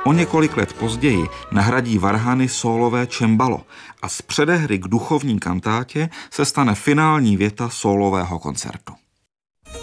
O několik let později nahradí varhany sólové cembalo a z předehry k duchovní kantátě se stane finální věta sólového koncertu.